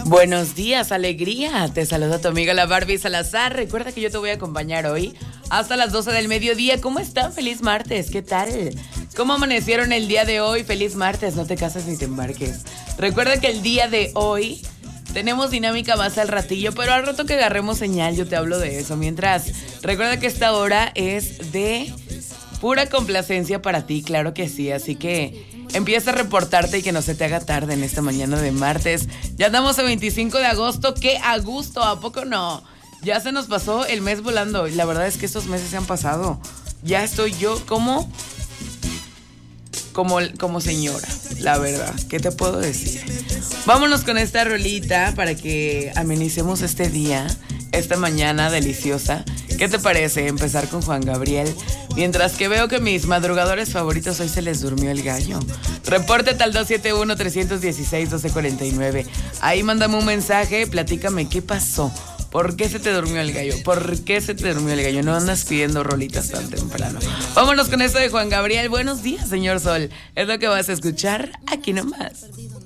Buenos días, alegría. Te saluda tu amiga la Barbie Salazar. Recuerda que yo te voy a acompañar hoy hasta las 12 del mediodía. ¿Cómo están? Feliz martes. ¿Qué tal? ¿Cómo amanecieron el día de hoy? Feliz martes. No te cases ni te embarques. Recuerda que el día de hoy tenemos dinámica más al ratillo, pero al rato que agarremos señal yo te hablo de eso. Mientras, recuerda que esta hora es de pura complacencia para ti, claro que sí. Así que empieza a reportarte y que no se te haga tarde en esta mañana de martes. Ya andamos a 25 de agosto, ¡qué a gusto! ¿A poco no? Ya se nos pasó el mes volando. La verdad es que estos meses se han pasado. Ya estoy yo como señora, la verdad. ¿Qué te puedo decir? Vámonos con esta rolita para que amenicemos este día, esta mañana deliciosa. ¿Qué te parece empezar con Juan Gabriel? Mientras que veo que mis madrugadores favoritos hoy se les durmió el gallo. Repórtate al 271-316-1249. Ahí mándame un mensaje, platícame qué pasó. ¿Por qué se te durmió el gallo? ¿Por qué se te durmió el gallo? No andas pidiendo rolitas tan temprano. Vámonos con esto de Juan Gabriel. Buenos días, señor Sol. Es lo que vas a escuchar aquí nomás.